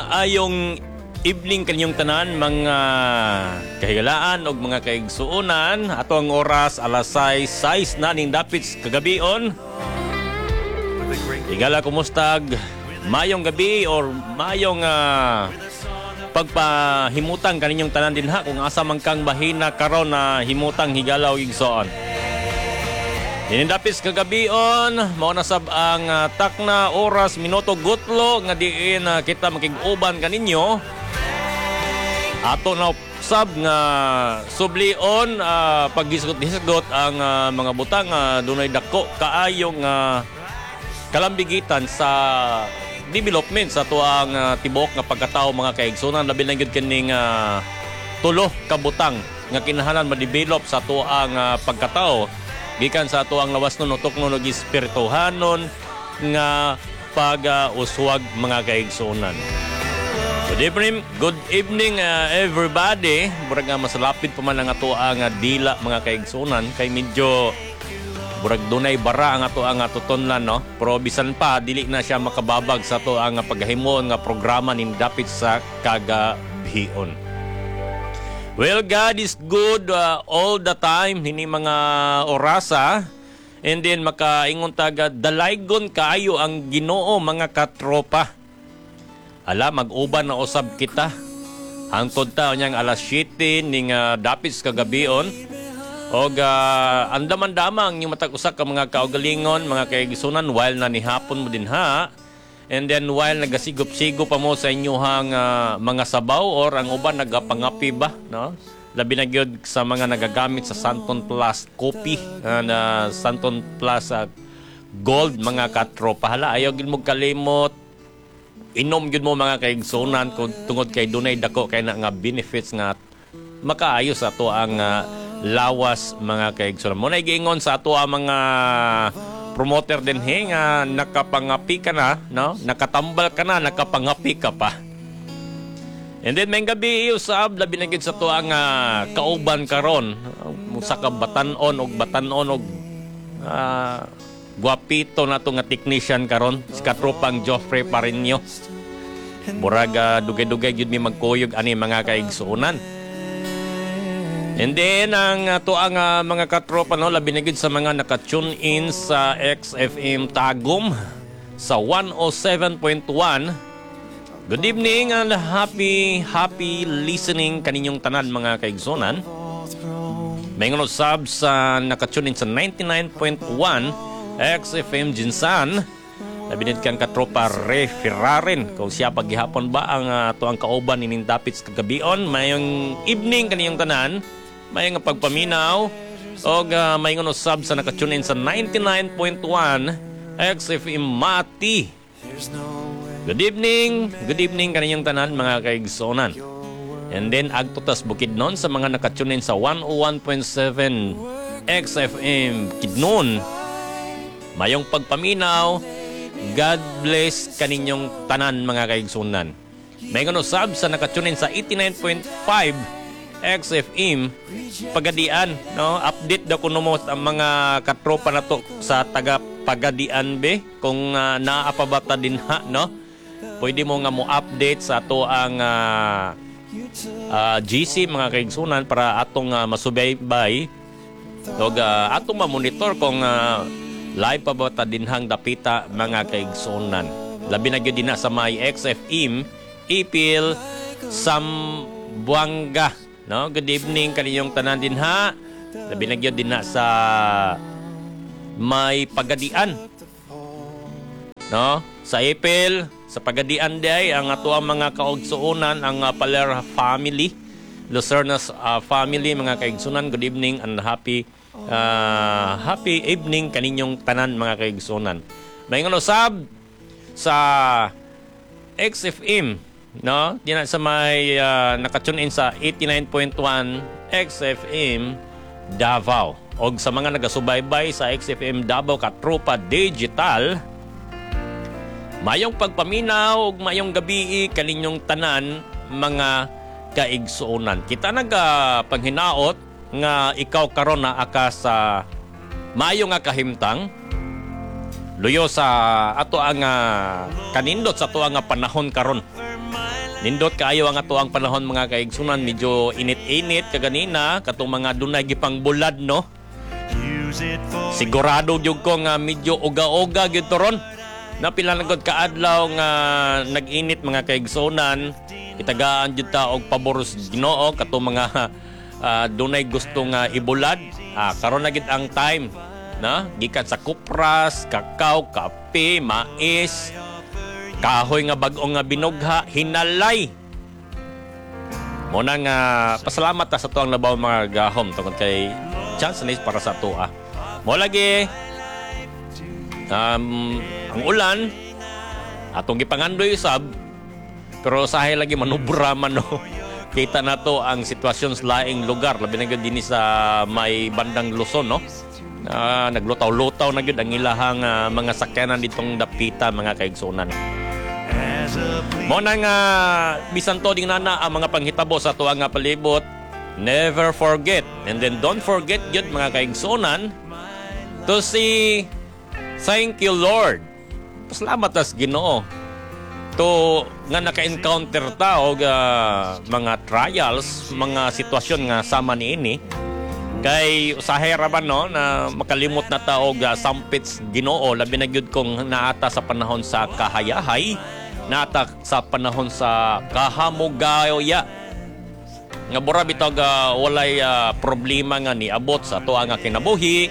Maayong evening kanyang tanan mga kahigalaan o mga kaigsuunan. Ato ang oras alas 6 na ning dapit kagabion. Higala kumustag mayong gabi or mayong pagpahimutang kaninyong tanan din ha kung asa man kang bahina karon na himutang higala o igsoon. Dinindapis kagabion, mao na sab ang takna oras minuto gutlo nga diin kita makig-uban kaninyo. Ato na sab nga sublion paghisgot-hisgot ang mga butang dunay dako kaayong kalambigitan sa development sa tuang tibok nga pagkatao mga kaigsunan labi na gyud kining tulo ka butang nga kinahanglan ma-develop sa tuang pagkatao. Gikan sa ato ang lawas nun, utok nun, espirituhanon nga pag-uswag mga kaigsunan. Good evening everybody. Burag nga masalapit pa man ang ato ang dila mga kaigsunan. Kay medyo burag dunay bara ang ato ang tutonlan, no? Pero bisan pa, dili na siya makababag sa ato ang paghahimon nga programa ning dapit sa kagabion. Well, God is good all the time, hini mga orasa. And then makaingon taga dalaygon kaayo ang Ginoo mga katropa. Ala mag-uban na usab kita. Hangtod ta unyang alas 7 ning dapit kagabion. Og andaman-damang yung matag usa ka mga kaugalingon, mga kaigsunan while na nihapon mo din ha. And then while nagasigop-sigop pa mo sa inyuhang mga sabaw or ang uban nagapangapi ba, no? Labi na gyud sa mga nagagamit sa Santon Plus coffee and Santon Plus gold mga katropa. Hala ayaw gyud mo kalimot. Inom gyud mo mga kaigsunan kung tungod kay dunay dako kay na nga benefits nga makaayo sa ato ang lawas mga kaigsunan. Mo na giingon sa ato ang mga promoter din nga nakapangapi ka na, no? Nakatambal ka na, nakapangapi ka pa. And then may gabi usab labi na gid sa to ang kauban karon sa kabatanon og batanon og guwapito na to nga technician karon si katropang Joffrey Parinyo. Murag dugay-dugay gyud mi magkuyog ani mga kaigsuunan. And then, ang mga katropa, no, labi na gid sa mga naka-tune in sa XFM Tagum sa 107.1. Good evening and happy listening kaninyong tanan mga kaigsunan. May nga sub sa naka-tune in sa 99.1 XFM Jinsan. Labi na kang katropa Ferrarin. Kung siya paghihapon ba ang tuang kauban ining dapits kagabion. Mayong evening kaninyong tanan. May nga pagpaminaw o may nga sub sa nakatunin sa 99.1 XFM Mati. Good evening kaninyong tanan mga kaigsonan. And then agtutas Bukidnon sa mga nakatunin sa 101.7 XFM Kidnon. Mayong pagpaminaw. God bless kaninyong tanan mga kaigsonan. May nga sub sa nakatunin sa 89.5 XFM Pagadian, no? Update daw kuno mo ang mga katropa na to sa taga Pagadian be kung naapabata din ha, no? Pwede mo nga mo update sa ato ang GC mga kaigsunan para atong masubaybay og atong ma-monitor kung live pa ba ta dinhang dapita mga kaigsunan. Labi na gyud dinha sa may XFM Ipil Sambuanga. No, good evening kaninyong tanan din ha. Labi na gyud din na sa may Pagadian. No, sa Ipil, sa Pagadian day ang ato ang mga kaigsuonan ang Paler family, Lucernas family mga kaigsunan. Good evening and happy evening kaninyong tanan mga kaigsuonan. May nga usab sa XFM, no? Diyan sa may nakatune in sa 89.1 XFM Davao. O sa mga nagasubaybay sa XFM Davao katropa digital, mayong pagpaminaw ug mayong gabi kaninyong tanan mga kaigsuonan. Kita panghinaot nga ikaw karon na aka sa mayo nga kahimtang luyo sa ato ang kanindot sa ato ang panahon karon. Nindot kaayo ang ato ang panahon mga kaigsunan, medyo init-init kaganina katong mga dunay gipang bulad no. Sigurado gyud ko nga medyo uga-uga gyud toron. Napila na gud kaadlaw nga nag-init mga kaigsunan, itagaan gyud ta og pabor sa Ginoo katong mga dunay gusto nga ibulad. Karon na gid ang time na gikan sa kupras, kakao, kape, mais, kahoy nga bag-o nga binugha, hinalay. Muna nga pasalamat ta sa tuang labaw mga gahom tungod kay chance na para sa tuwa. Mo lagi ang ulan atong gipangandoy usab pero usahay lagi manubra man no. Kita na to ang sitwasyon sa laing lugar labi na gyud dinhi sa may bandang Luzon no. Naglutaw-lutaw na gyud ang ilahang mga sakyanan ditong dapita mga kaigsunan. Mo na nga bisan to ding nana ang mga panghitabo sa tuwa nga palibot, never forget and then don't forget gyud mga kaigsunan to say thank you Lord. Salamat tas Ginoo to nga naka-encounter ta og mga trials, mga sitwasyon nga sama niini. Kay usahay ra ba no na makalimot na ta og sampits Ginoo labi na gyud kung naata sa panahon sa kahayahay, naata sa panahon sa kahamugaya. Nga bura bitog walay problema nga niabot sa tuwa nga kinabuhi.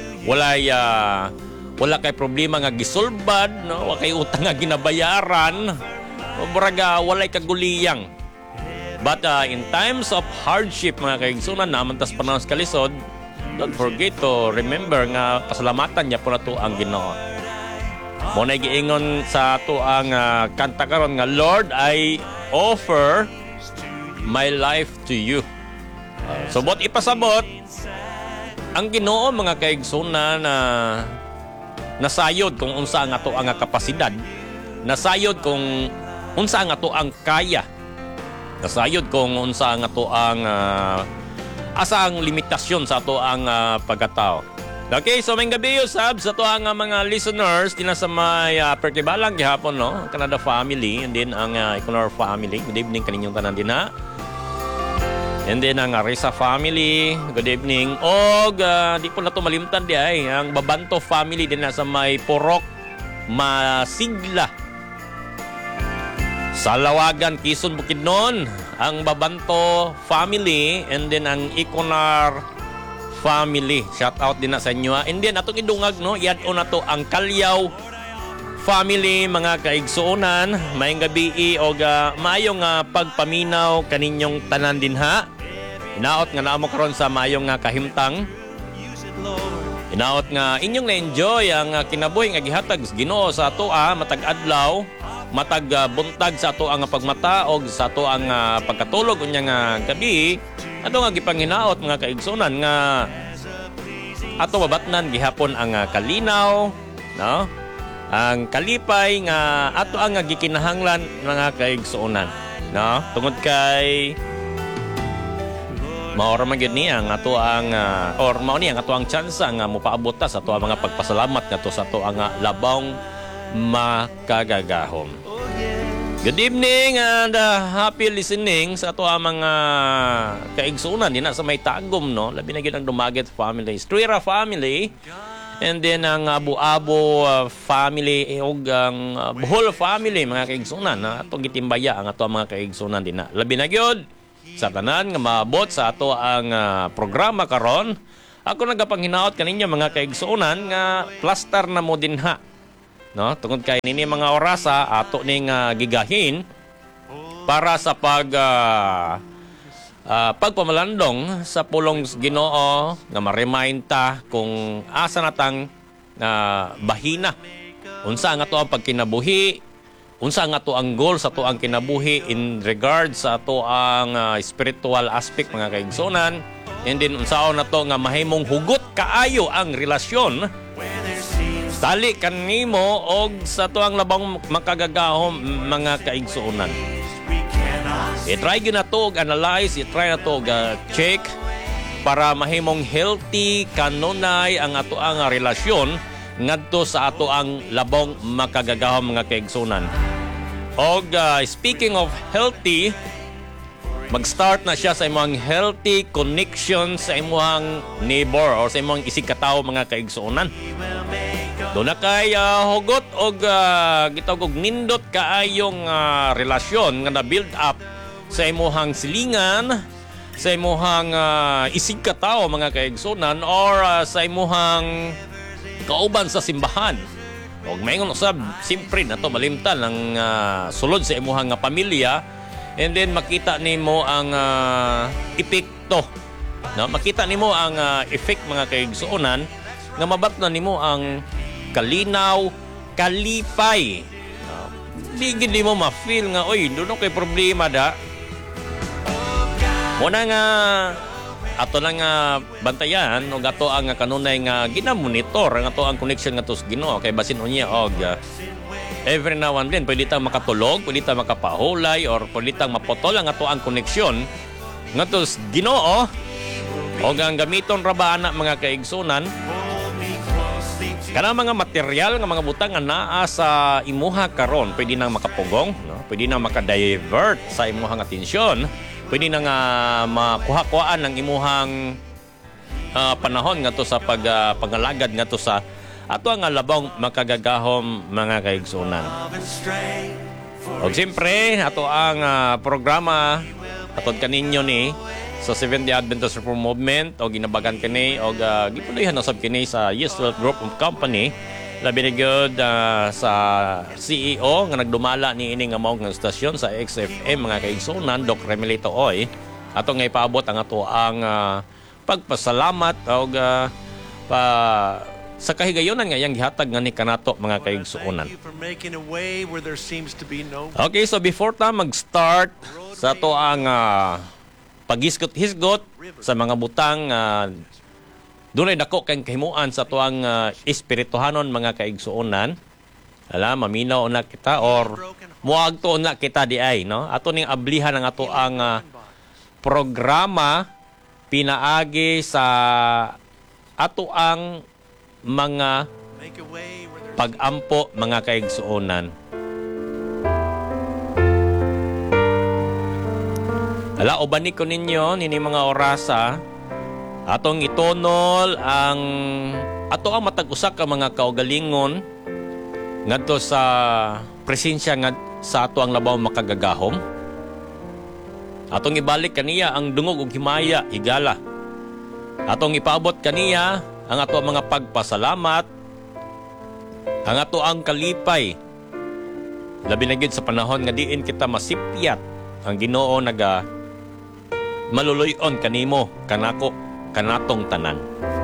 Wala kay problema nga gisulbad, no? Wala kay utang nga ginabayaran. Muraga walay kaguliyang. But in times of hardship mga kaigsunan naman tas panahon sa kalisod, don't forget to remember nga pasalamatan niya po na to ang Ginoo. Muna giingon sa to ang kanta karon nga Lord, I offer my life to you. Subot ipasabot ang Ginoo mga kaigsunan na nasayod kung unsa nga to ang kapasidad, nasayod kung unsa nga to ang kaya, nasayod kung unsa nga to ang asa ang limitasyon sa to ang pagkatao. Okay, so may gabi usab sa to ang mga listeners din sa may pertibalang gihapon no, Canada family and then ang Econor family. Good evening kaninyong tanan din ha. And then ang Arisa family, good evening. Og di po na to malimtan di ay ang Babanto family din sa may Porok, Masigla. Sa Lawagan, Quezon, Bukidnon, ang Babanto family and then ang Econar family. Shout out din na sa inyo. And then atong idungag no, iad-o na to ang Kalyaw family mga kaigsuonan. Maayong gabi og maayong pagpaminaw kaninyong tanan din ha. Inaot nga naamo karon sa maayong kahimtang. Inaot nga inyong na-enjoy ang kinabuhi nga gihatag Ginoo sa ato matag adlaw, matag buntag sa ato ang pagmata og sa ato ang pagkatulog unya nga gabi. Ato nga gipanginaot mga kaigsunan nga ato mabatnan gihapon ang kalinaw, no? Ang kalipay nga ato ang gikinahanglan mga kaigsuonan, no? Tungod kay maora man gyud niya ang ato ang or mao ni ang ato ang tsansa nga mopaabot ta sa ato ang mga pagpasalamat ngadto sa ato ang labawng makagagahom. Good evening and happy listening sa ato ang mga kaigsuonan dinha sa may Tagum no. Labi na gyud ang Dumaget family, Estrella family. And then ang Abu-Abo family ug ang Bohol family mga kaigsunan na atong gitimbaya ang ato mga kaigsunan din na. Labi na gyud sa tanan nga maabot sa ato ang programa karon. Ako nagapanginaot kaninyo mga kaigsunan nga plaster na mo dinha. No, tungod kay nini mga orasa ato ning gigahin para sa pagpamalandong sa pulong Ginoo nga ma-remind ta kung asa natang bahina, unsa nga to ang pagkinabuhi, unsa nga to ang goal sa to ang kinabuhi in regards sa to ang spiritual aspect mga kaigsunan, and then unsaon na to nga mahimong hugot kaayo ang relasyon tali kanimo og sa to ang labang makagagahom mga kaigsunan. I-try na to analyze, i-try na to check para mahimong healthy kanunay ang ato ang relasyon ngadto sa ato ang labong makagagahom mga kaigsunan. Og speaking of healthy, mag-start na siya sa imong healthy connection sa imong neighbor or sa imong isig katawo mga kaigsuonan. Doon na kay hugot og gitawag og nindot kaayong relasyon nga na-build up sa imong silingan, sa imong isig katawo mga kaigsuonan or sa imong kauban sa simbahan. Og mayngon usab simpre na to malimtan ang sulod sa imong nga pamilya, and then makita nimo ang epekto, no? Makita nimo ang effect mga kaigsuonan nga mabatnan nimo ang kalinaw, kalipay. Di gid nimo ma-feel nga oy duno kay problema da. Muna nga ato lang bantayan o ato ang kanunay nga ginamonitor ang ato ang connection nga tos Ginoo kay basin unya og every now and then pwede tang makatulog, pwede tang makapahulay or pwede tang mapotol ang ato ang connection nga tos Ginoo og ang gamiton ra ba ana mga kaigsunan kana mga material nga mga butang nga naa sa imuha karon pwede nang makapugong, no? Pwede nang makadivert sa imuhang atensyon. Pwede na nga makuha-kuhaan ng imuhang panahon nga to sa pangalagad nga to sa ato nga labang makagagahom mga kaigsunan. O siyempre, ato ang programa atod kaninyo ni sa Seventh-day Adventist Reform Movement o ginabagan kini o gipuloyhan nasab kini sa Yes Wealth Group of Company. Labi na good sa CEO nga nagdumala ni ini nga mao nga stasyon sa XFM mga kaigsunan, Doc Remelito Oy. Ato nga ipaabot ang ato ang pagpasalamat og sa kahigayonan nga yang gihatag nga ni kanato mga kaigsuonan. Okay, so before ta mag-start sa ato ang paghisgot-hisgot sa mga butang dunay dako kang kahimuan sa tuang espirituhanon mga kaigsuonan. Maminaw na kita or muagto na kita di ay, no? Ato ning ablihan ang ato ang programa pinaagi sa ato ang mga pag-ampo mga kaigsuonan. Uban ko ninyo nini mga orasa atong itonol ang ato ang matag-usa ka mga kaugalingon ngadto sa presensya nga sa ato ang labaw makagagahom. Atong ibalik kaniya ang dungog ug himaya higala. Atong ipaabot kaniya ang ato ang mga pagpasalamat, ang ato ang kalipay. Labi na gid sa panahon nga diin kita masipyat ang Ginoo naga maluluyon kanimo kanako kanatong tanan.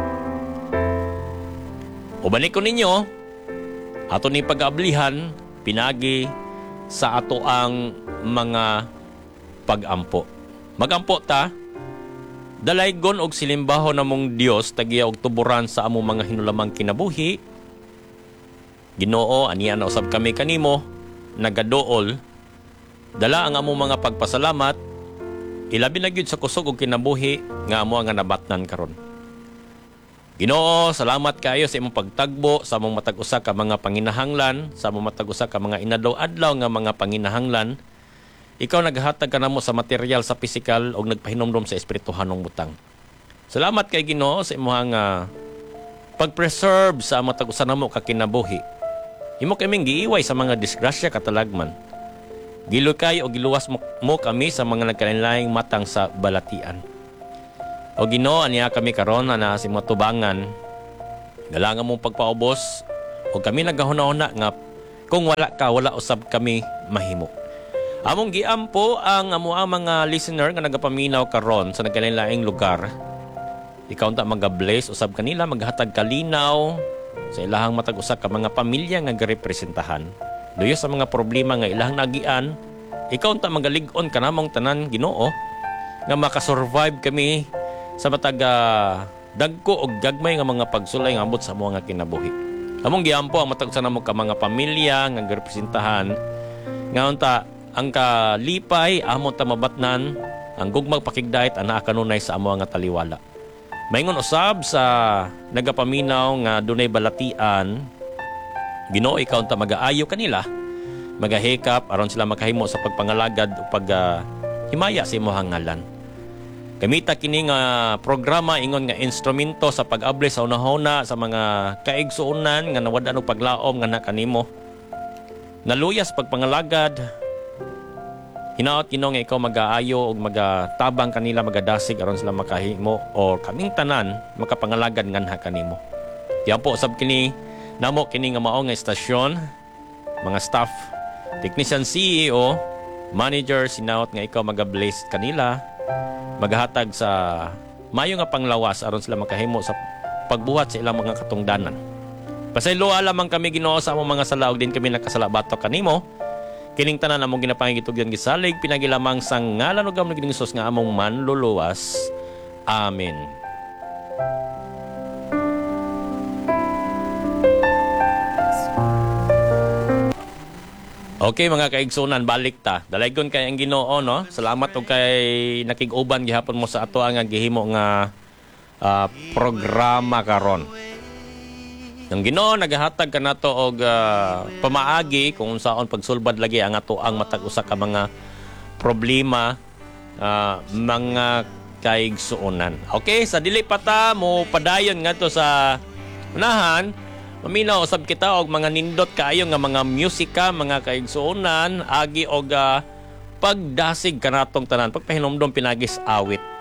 Ubani ko ninyo, ato ni pag-ablihan, pinagi sa ato ang mga pag-ampo. Mag-ampo ta, dalaygon og silimbaho namong Dios tagiya og tuburan sa among mga hinulamang kinabuhi. Ginoo, aniya na usab kami kanimo, nagadool, dala ang among mga pagpasalamat, ilabi na gyud sa kusog og kinabuhi nga amo nga nabatnan karon. Ginoo, salamat kayo sa imong pagtagbo sa among matag-usa ka mga panginahanglan, sa among matag-usa ka mga inadlaw-adlaw nga mga panginahanglan. Ikaw naghatag kanamo sa material sa pisikal og nagpahinomdom sa espirituhanong butang. Salamat kay Ginoo sa imong pag-preserve sa matag-usa namo ka kinabuhi. Imo kaming giiway sa mga disgrasya katalagman. Gilukay o giluwas mo kami sa mga nagkalain-laing matang sa balatian. O Ginoo, aniya kami karon na si matubangan. Galangan mong pagpaubos o kami naghahuna-huna nga kung wala ka, wala usab kami mahimo. Among giampo ang mga listener nga nagapaminaw karon sa nagkalain-laing lugar. Ikaw ta mag-bless usab kanila, maghatag kalinaw sa ilahang matag-usa ka mga pamilya nga girepresentahan. Duyo sa mga problema nga ilang nagian, ikaw ta magalig-on kanamong tanan Ginoo nga makasurvive kami sa matag dagko og gagmay nga mga pagsulay nga ambot sa mga kinabuhi. Among giampo ang matag sa namo ka mga pamilya nga girepresentahan nga unta ang kalipay amon ta mabatnan ang gugmag pakigdayat ana kanunay sa amo nga taliwala. Maingon usab sa nagapaminaw nga dunay balatian, Ginoo ikaw ta mag-aayo kanila magahikap aron sila makahimo sa pagpangalagad o himaya sa imong ngalan. Gamita kini nga programa ingon nga instrumento sa pag-abli sa unahuna sa mga kaigsuonan nga nawad og paglaom nga nakanimo. Naluyas pagpangalagad. Hinaot Ginoo nga ikaw mag-aayo og magatabang kanila magadasig aron sila makahimo o kaming tanan makapangalagad nganha kanimo. Diyan po sab kini namo kini nga mao nga estasyon, mga staff, technician, CEO, manager, sinaot nga ikaw mag-bless kanila, maghatag sa mayo nga panglawas aron sila makahimo sa pagbuhat sa ilang mga katungdanan. Pasayloa lamang kami Ginoo sa among mga sala ug din kami nakasalabato kanimo. Kining tanan among ginapangigitugyan gisalig pinagilamang sa ngalan ug among gining Hesus nga among manluluwas. Amen. Okay mga kaigsunan, balik ta. Dalaygon kay ang Ginoo no. Salamat og kay nakig-uban gihapon mo sa ato ang gihimo nga programa karon. Ang Ginoo nagahatag kanato og pamaagi kung unsaon pagsulbad lagi ang ato ang matag usa ka mga problema mga kaigsuonan. Okay, sa dili pa ta mo padayon ngadto sa unahan, maminaw usab kita og mga nindot kaayo nga mga musika, mga kaigsuonan, agi og pagdasig kanatong tanan, pagpahinomdom pinagis awit.